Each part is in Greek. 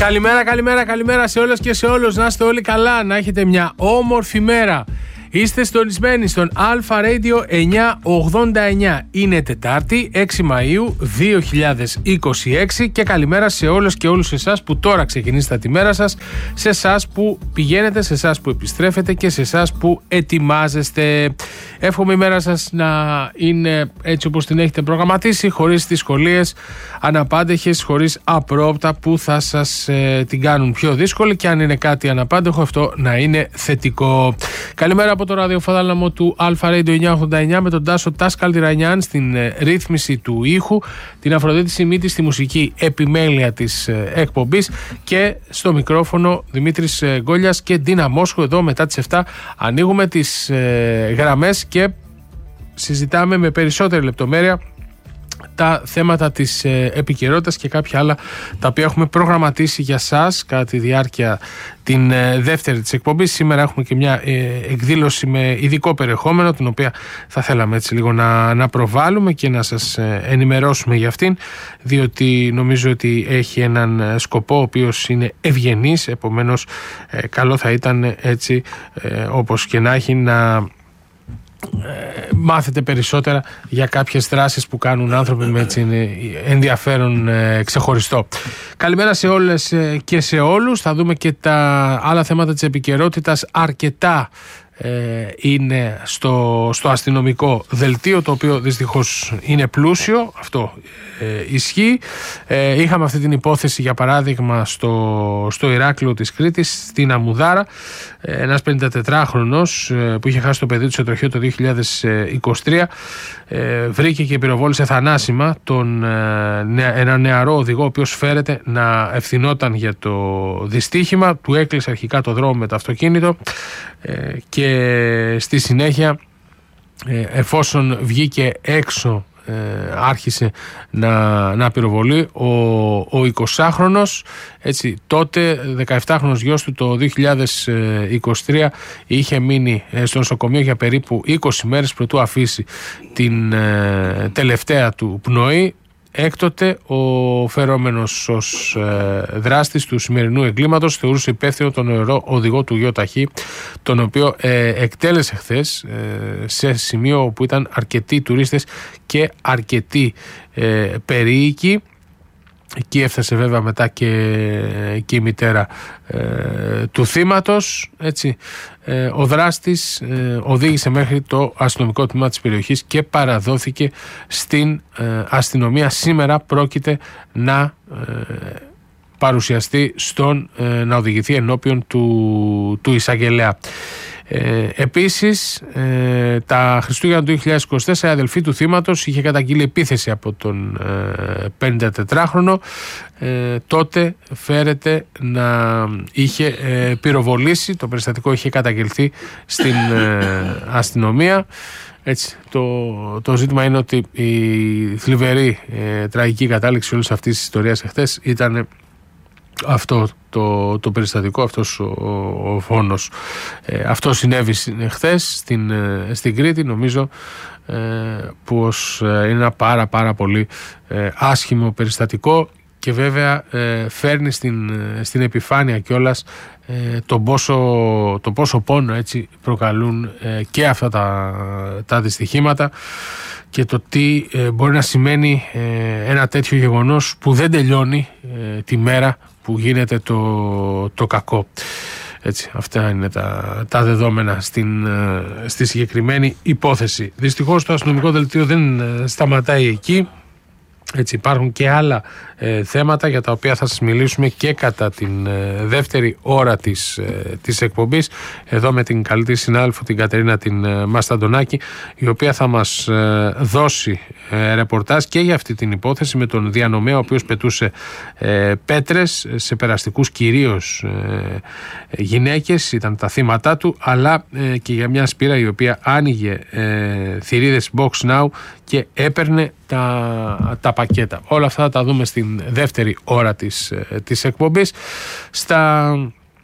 Καλημέρα σε όλες και σε όλους. Να είστε όλοι καλά, να έχετε μια όμορφη μέρα. Είστε συντονισμένοι στον Alpha Radio 989. Είναι Τετάρτη, 6 Μαΐου 2026 και καλημέρα σε όλες και όλους εσάς που τώρα ξεκινήσατε τη μέρα σας, σε εσάς που πηγαίνετε, σε εσάς που επιστρέφετε και σε εσάς που ετοιμάζεστε. Εύχομαι η μέρα σας να είναι έτσι όπως την έχετε προγραμματίσει, χωρίς δυσκολίες αναπάντεχες, χωρίς απρόοπτα που θα σας την κάνουν πιο δύσκολη, και αν είναι κάτι αναπάντεχο, αυτό να είναι θετικό. Καλημέρα από το ραδιοφάδαλαμο του Alpha Radio 989 με τον Τάσο Καλτιρανιάν στην ρύθμιση του ήχου, την Αφροδίτη Σιμίτη στη μουσική επιμέλεια της εκπομπής, και στο μικρόφωνο Δημήτρης Γκόλιας και Ντίνα Μόσχου. Εδώ μετά τις 7 ανοίγουμε τις γραμμές και συζητάμε με περισσότερη λεπτομέρεια τα θέματα της επικαιρότητας και κάποια άλλα τα οποία έχουμε προγραμματίσει για σας κατά τη διάρκεια την δεύτερη της εκπομπής. Σήμερα έχουμε και μια εκδήλωση με ειδικό περιεχόμενο, την οποία θα θέλαμε έτσι λίγο να προβάλλουμε και να σας ενημερώσουμε για αυτήν, διότι νομίζω ότι έχει έναν σκοπό ο οποίος είναι ευγενής. Επομένως καλό θα ήταν έτσι όπως και να έχει να μάθετε περισσότερα για κάποιες δράσεις που κάνουν άνθρωποι με έτσι ενδιαφέρον ξεχωριστό. Καλημέρα σε όλες και σε όλους. Θα δούμε και τα άλλα θέματα της επικαιρότητας. Αρκετά είναι στο αστυνομικό δελτίο, το οποίο δυστυχώς είναι πλούσιο. Αυτό ισχύει. Είχαμε αυτή την υπόθεση για παράδειγμα στο Ηράκλειο της Κρήτης, στην Αμμουδάρα. Ένας 54χρονος που είχε χάσει το παιδί του σε τροχαίο το 2023 βρήκε και πυροβόλησε θανάσιμα ένα νεαρό οδηγό, ο οποίος φέρεται να ευθυνόταν για το δυστύχημα. Του έκλεισε αρχικά το δρόμο με το αυτοκίνητο και στη συνέχεια, εφόσον βγήκε έξω, άρχισε να πυροβολεί ο 20χρονος. Έτσι, τότε 17χρονος γιος του το 2023 είχε μείνει στο νοσοκομείο για περίπου 20 μέρες προτού αφήσει την τελευταία του πνοή. Έκτοτε ο φερόμενος ως δράστης του σημερινού εγκλήματος θεωρούσε υπεύθυνο τον νεαρό οδηγό του ΙΟΤΑΧΗ, τον οποίο εκτέλεσε χθες σε σημείο όπου ήταν αρκετοί τουρίστες και αρκετοί περίοικοι. Εκεί έφτασε βέβαια μετά και η μητέρα του θύματος. Έτσι, ο δράστης οδήγησε μέχρι το αστυνομικό τμήμα της περιοχής και παραδόθηκε στην αστυνομία. Σήμερα πρόκειται να παρουσιαστεί να οδηγηθεί ενώπιον του εισαγγελέα. Επίσης, τα Χριστούγεννα του 2024 η αδελφή του θύματος είχε καταγγείλει επίθεση από τον 54χρονο. Τότε φέρεται να είχε πυροβολήσει. Το περιστατικό είχε καταγγελθεί στην αστυνομία. Έτσι, το ζήτημα είναι ότι η θλιβερή τραγική κατάληξη όλης αυτής της ιστορίας εχθές ήταν αυτό το περιστατικό, αυτός ο φόνος. Αυτό συνέβη χθες στην Κρήτη. Νομίζω πως είναι ένα πάρα πολύ άσχημο περιστατικό, και βέβαια φέρνει στην επιφάνεια κιόλας το πόσο πόνο έτσι προκαλούν και αυτά τα δυστυχήματα, και το τι μπορεί να σημαίνει ένα τέτοιο γεγονός που δεν τελειώνει τη μέρα που γίνεται το κακό. Έτσι, αυτά είναι τα δεδομένα στη συγκεκριμένη υπόθεση. Δυστυχώς το αστυνομικό δελτίο δεν σταματάει εκεί. Έτσι, υπάρχουν και άλλα θέματα για τα οποία θα σας μιλήσουμε και κατά την δεύτερη ώρα της εκπομπής, εδώ με την καλύτερη συνάδελφο την Κατερίνα την Μασταντονάκη, η οποία θα μας δώσει ρεπορτάζ και για αυτή την υπόθεση με τον διανομέα ο οποίος πετούσε πέτρες σε περαστικούς, κυρίως γυναίκες ήταν τα θύματα του, αλλά και για μια σπήρα η οποία άνοιγε θηρίδες Box Now και έπαιρνε τα πακέτα. Όλα αυτά θα τα δούμε στην δεύτερη ώρα της εκπομπής. Στα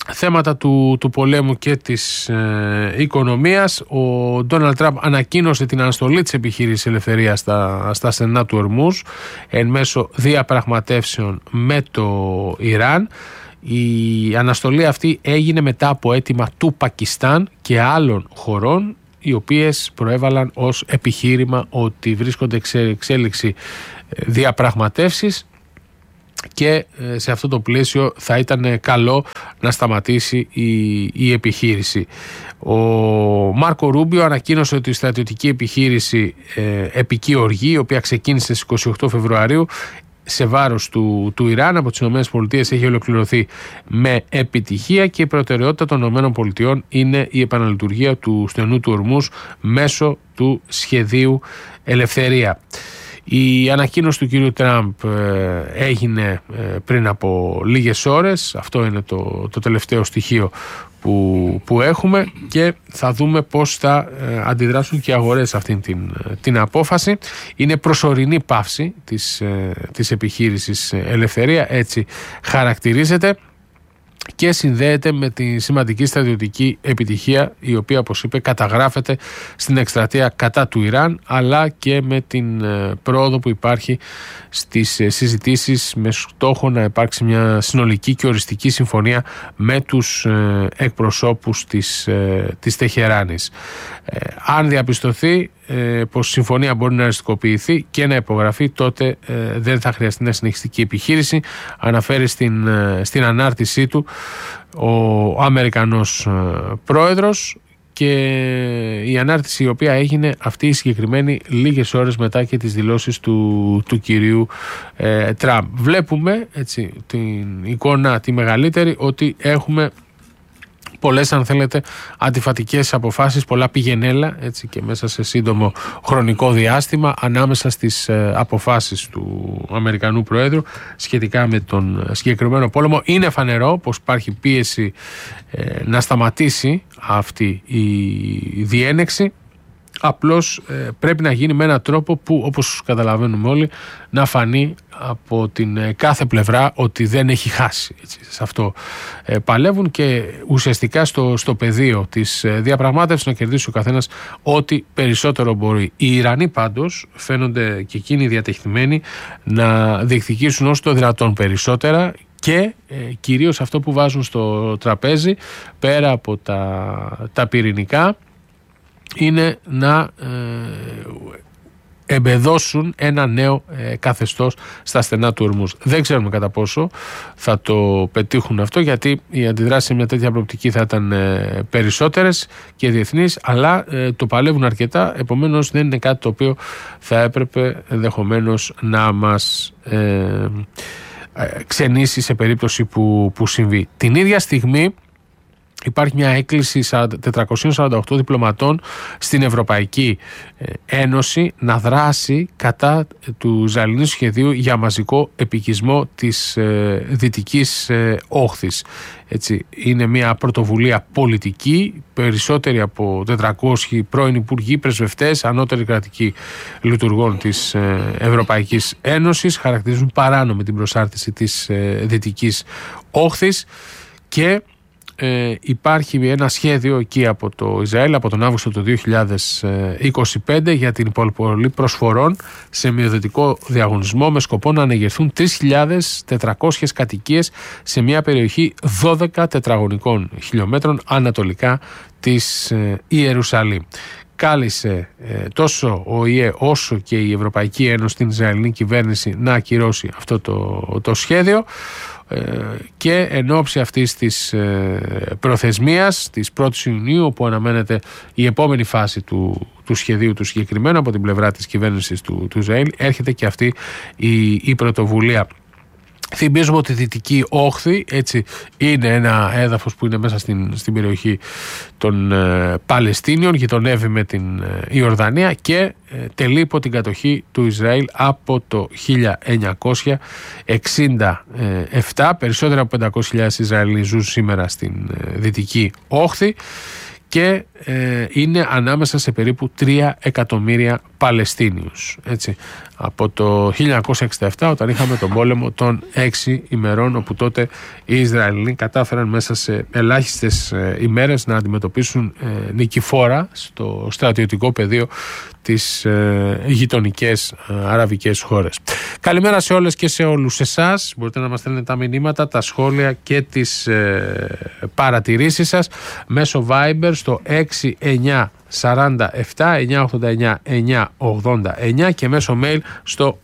θέματα του πολέμου και της οικονομίας. Ο Ντόναλντ Τραμπ ανακοίνωσε την αναστολή της επιχείρησης ελευθερίας στα στενά του Ορμούζ εν μέσω διαπραγματεύσεων με το Ιράν. Η αναστολή αυτή έγινε μετά από αίτημα του Πακιστάν και άλλων χωρών, οι οποίες προέβαλαν ως επιχείρημα ότι βρίσκονται σε εξέλιξη διαπραγματεύσεις και σε αυτό το πλαίσιο θα ήταν καλό να σταματήσει η επιχείρηση. Ο Μάρκο Ρούμπιο ανακοίνωσε ότι η στρατιωτική επιχείρηση Επική Οργή, η οποία ξεκίνησε στις 28 Φεβρουαρίου σε βάρος του Ιράν από τις ΗΠΑ, έχει ολοκληρωθεί με επιτυχία και η προτεραιότητα των ΗΠΑ είναι η επαναλειτουργία του στενού του Ορμούζ μέσω του σχεδίου Ελευθερία. Η ανακοίνωση του κυρίου Τραμπ έγινε πριν από λίγες ώρες. Αυτό είναι το τελευταίο στοιχείο που έχουμε και θα δούμε πώς θα αντιδράσουν και οι αγορές αυτήν την απόφαση. Είναι προσωρινή παύση της επιχείρησης Ελευθερία, έτσι χαρακτηρίζεται, και συνδέεται με τη σημαντική στρατιωτική επιτυχία, η οποία, όπως είπε, καταγράφεται στην εκστρατεία κατά του Ιράν, αλλά και με την πρόοδο που υπάρχει στις συζητήσεις με στόχο να υπάρξει μια συνολική και οριστική συμφωνία με τους εκπροσώπους της Τεχεράνης. Αν διαπιστωθεί πως η συμφωνία μπορεί να οριστικοποιηθεί και να υπογραφεί, τότε δεν θα χρειαστεί να συνεχιστεί η επιχείρηση. Αναφέρει στην ανάρτησή του ο Αμερικανός πρόεδρος, και η ανάρτηση η οποία έγινε αυτή η συγκεκριμένη λίγες ώρες μετά και τις δηλώσεις του κυρίου Τραμπ. Βλέπουμε, έτσι, την εικόνα τη μεγαλύτερη, ότι έχουμε πολλές, αν θέλετε, αντιφατικές αποφάσεις, πολλά πηγενέλα, έτσι, και μέσα σε σύντομο χρονικό διάστημα ανάμεσα στις αποφάσεις του Αμερικανού Προέδρου σχετικά με τον συγκεκριμένο πόλεμο. Είναι φανερό πως υπάρχει πίεση να σταματήσει αυτή η διένεξη. Απλώς πρέπει να γίνει με έναν τρόπο που, όπως καταλαβαίνουμε όλοι, να φανεί από την κάθε πλευρά ότι δεν έχει χάσει. Έτσι, σε αυτό παλεύουν και ουσιαστικά στο πεδίο της διαπραγμάτευσης να κερδίσει ο καθένας ό,τι περισσότερο μπορεί. Οι Ιρανοί πάντως φαίνονται και εκείνοι διατεθειμένοι να διεκδικήσουν όσο το δυνατόν περισσότερα, και κυρίως αυτό που βάζουν στο τραπέζι πέρα από τα πυρηνικά είναι να εμπεδώσουν ένα νέο καθεστώς στα στενά του Ορμούζ. Δεν ξέρουμε κατά πόσο θα το πετύχουν αυτό, γιατί οι αντιδράσεις σε μια τέτοια προοπτική θα ήταν περισσότερες και διεθνείς, αλλά το παλεύουν αρκετά, επομένως δεν είναι κάτι το οποίο θα έπρεπε ενδεχομένως να μας ξενήσει σε περίπτωση που συμβεί. Την ίδια στιγμή υπάρχει μια έκκληση 448 διπλωματών στην Ευρωπαϊκή Ένωση να δράσει κατά του Ισραηλινού σχεδίου για μαζικό επικισμό της Δυτικής Όχθης. Έτσι, είναι μια πρωτοβουλία πολιτική. Περισσότεροι από 400 πρώην υπουργοί, πρεσβευτές, ανώτεροι κρατικοί λειτουργών της Ευρωπαϊκής Ένωσης χαρακτηρίζουν παράνομη την προσάρτηση της Δυτικής Όχθης, και υπάρχει ένα σχέδιο εκεί από το Ισραήλ από τον Αύγουστο του 2025 για την υποβολή προσφορών σε μειοδυτικό διαγωνισμό με σκοπό να ανεγερθούν 3.400 κατοικίες σε μια περιοχή 12 τετραγωνικών χιλιόμετρων ανατολικά της Ιερουσαλήμ. Κάλεσε τόσο ο ΙΕ όσο και η Ευρωπαϊκή Ένωση την Ισραηλινή κυβέρνηση να ακυρώσει αυτό το σχέδιο, και εν ώψη αυτής της προθεσμίας της 1ης Ιουνίου, που αναμένεται η επόμενη φάση του σχεδίου του συγκεκριμένου από την πλευρά της κυβέρνησης του Ισραήλ, έρχεται και αυτή η πρωτοβουλία. Θυμίζουμε ότι η Δυτική Όχθη, έτσι, είναι ένα έδαφος που είναι μέσα στην περιοχή των Παλαιστίνιων, γειτονεύει με την Ιορδανία και τελεί υπό την κατοχή του Ισραήλ από το 1967. Περισσότερα από 500.000 Ισραηλοί ζουν σήμερα στην Δυτική Όχθη και είναι ανάμεσα σε περίπου 3 εκατομμύρια Παλαιστίνιους. Έτσι. από το 1967, όταν είχαμε τον πόλεμο των 6 ημερών, όπου τότε οι Ισραηλοί κατάφεραν μέσα σε ελάχιστες ημέρες να αντιμετωπίσουν νικηφόρα στο στρατιωτικό πεδίο τις γειτονικές αραβικές χώρες. Καλημέρα σε όλες και σε όλους εσάς. Μπορείτε να μας στέλνετε τα μηνύματα, τα σχόλια και τις παρατηρήσεις σας μέσω Viber στο 6947-989-989 και μέσω mail στο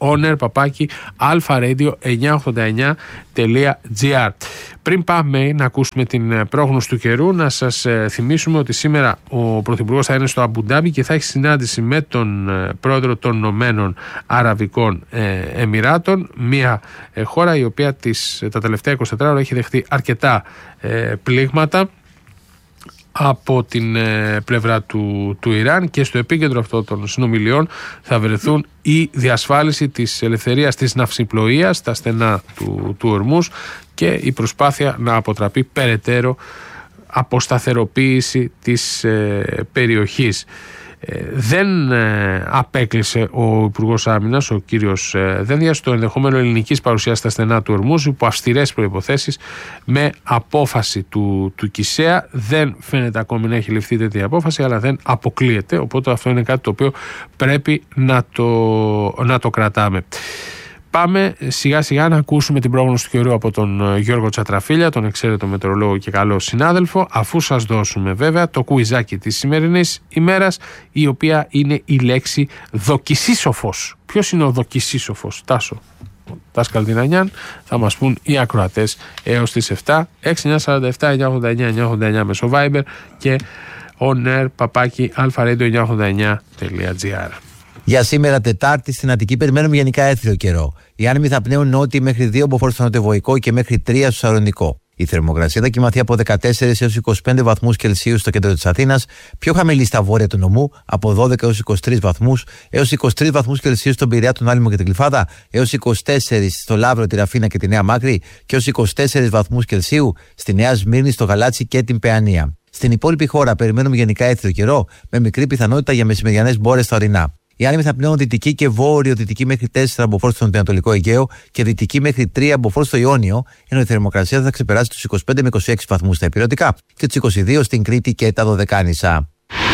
owner@alpharadio989.gr. Πριν πάμε να ακούσουμε την πρόγνωση του καιρού, να σας θυμίσουμε ότι σήμερα ο Πρωθυπουργός θα είναι στο Αμπουντάμπι και θα έχει συνάντηση με τον πρόεδρο των Ηνωμένων Αραβικών Εμιράτων, μια χώρα η οποία τα τελευταία 24 ώρα έχει δεχτεί αρκετά πλήγματα από την πλευρά του Ιράν, και στο επίκεντρο αυτών των συνομιλιών θα βρεθούν η διασφάλιση της ελευθερίας της ναυσιπλοείας στα στενά του Ορμούς και η προσπάθεια να αποτραπεί περαιτέρω αποσταθεροποίηση της περιοχής. Δεν απέκλεισε ο Υπουργός Άμυνας, ο κύριος Δένδιας, το ενδεχόμενο ελληνικής παρουσίας στα στενά του Ορμούς υπό αυστηρές προϋποθέσεις με απόφαση του ΚΙΣΕΑ. Δεν φαίνεται ακόμη να έχει ληφθεί τέτοια απόφαση, αλλά δεν αποκλείεται, οπότε αυτό είναι κάτι το οποίο πρέπει να το κρατάμε. Πάμε σιγά σιγά να ακούσουμε την πρόγνωση του καιρού από τον Γιώργο Τσατραφίλια, τον εξαίρετο μετεωρολόγο και καλό συνάδελφο, αφού σας δώσουμε βέβαια το κουιζάκι της σημερινής ημέρας, η οποία είναι η λέξη δοκισίσοφος. Ποιος είναι ο δοκισίσοφος, Τάσο? Τάσκαλ Δινανιάν, θα μας πούν οι ακροατές έως τις 7. 6947-989-989 μέσω Viber και onair@alpharadio989.gr. Για σήμερα Τετάρτη στην Αττική περιμένουμε γενικά έθριο καιρό. Οι άνεμοι θα πνέουν νότιοι μέχρι 2 μποφόρ στο νοτιοβοϊκό και μέχρι 3 στο Σαλονικό. Η θερμοκρασία θα κοιμαθεί από 14 έως 25 βαθμούς Κελσίου στο κέντρο της Αθήνας, πιο χαμηλή στα βόρεια του νομού από 12 έως 23 βαθμούς, έως 23 βαθμούς Κελσίου στον Πειραιά, τον Άλυμο και την Γλυφάδα, έως 24 στο Λαύρο, τη Ραφίνα και τη Νέα Μάκρη και έως 24 βαθμούς Κελσίου στη Νέα Σμύρνη, στο Γαλάτσι και την Παιανία. Στην υπόλοιπη χώρα περιμένουμε γενικά έθριο καιρό με μικρή πιθανότητα για μεσημεριανές μπόρες στα ορεινά. Οι άνεμοι θα πνέουν δυτική και βόρειο-δυτική μέχρι 4 μποφόρ στο νοτιοανατολικό Αιγαίο και δυτική μέχρι 3 μποφόρ στο Ιόνιο, ενώ η θερμοκρασία θα ξεπεράσει τους 25 με 26 βαθμούς στα ηπειρωτικά και τους 22 στην Κρήτη και τα Δωδεκάνησα.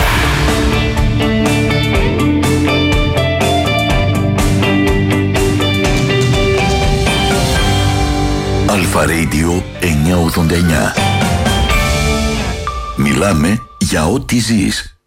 Αλφα Radio 989. Μιλάμε για ό,τι ζεις.